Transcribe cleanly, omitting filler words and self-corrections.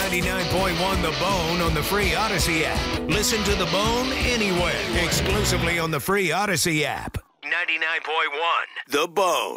99.1 The Bone on the free Odyssey app. Listen to The Bone anywhere, exclusively on the free Odyssey app. 99.1 The Bone.